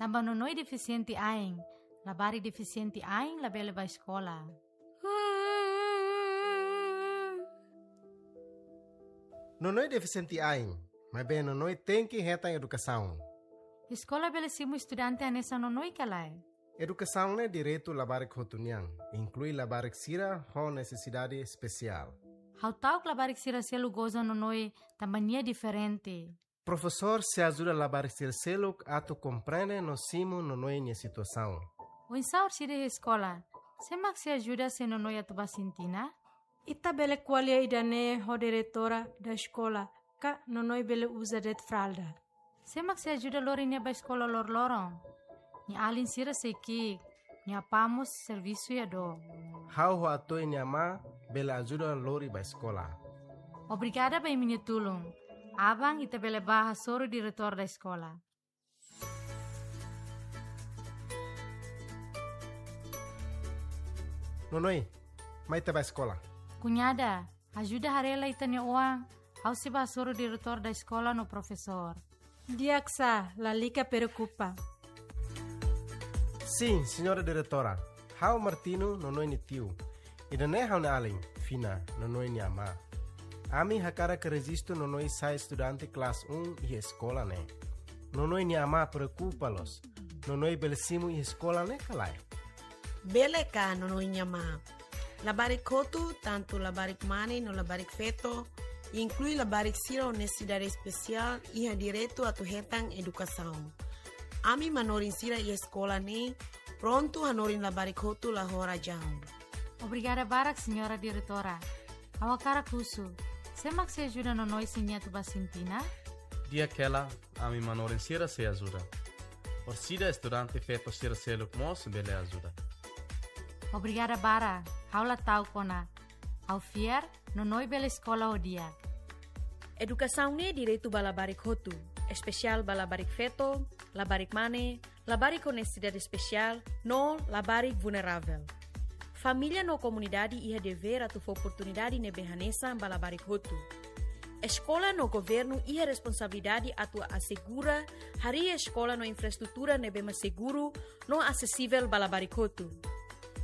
Tambah nonoi defisienti aing. Labari defisienti aing labele ba sekolah. Nonoi defisienti aing, mas bem nonoi tem que reta em educação. Escola bele simu estudante anessa nonoi kalai. Educação é direito labarik hotuniang, inclui labarik sira com necessidade especial. Hau tau que labarik sira selu goza nonoi tambahnya diferente. Professor se ajuda a labarik sira selu ato compreende no simo nonoi minha situação. O insaur sira escola, semak se ajuda se nonoi atuba sintina? Ita bele qualia idane ho diretora da escola, ka nonoi bele usa det fralda. Semak se ajuda lori ne ba escola lor lorong. Ni alin sira seiki, ni apamos serviço ya do. Hau ho ato e nyama bele ajuda lori ba escola. Obrigada ba minha tulung. Abang ita bele baha soro diretor da escola. Nonoi, mai te ba escola. Cunhada, ajuda harela itanya uang. Hau se baha soro diretor da escola no professor. Diaksa, la lica preocupa. Sim, senhora diretora. Hau Martino nonoi ni tio. Idane hau na alin, fina, nonoi ni ama. Ami hakara que registro nonoi sai estudante classe 1 e escola ne. Nonoi ni ama preocupa-los. Nonoi belesimu e escola ne kalai. Bele ka nonoi nyama. Labarik kotu, tanto labarik mane no labarik feto, inclui labarik sira honestidade especial e ha direito a tu hetang educação. Ami manorin sira e escola ne, pronto hanorin labarik kotu la hora jam. Obrigada barak, senhora diretora. Awakara kusu. Semak se ajuda nonoi sinha tu basintina? Dia aquela, ami manorin sira se ajuda. Orsida estudante feto sira seluk mos bele ajuda. Obrigada bara. Haula tau kona. Au fier, nonoi bele escola o dia. Educação ne direito balabarik hotu, especial balabarik feto, labarik mane, labarik honestidade especial, no labarik vulnerável. Família no comunidade ia dever a tu oportunidade ne behanesa balabarik hotu. Escola no governo ia responsabilidade a tu assegura hari escola no infraestrutura ne bema seguro no acessível balabarik hotu.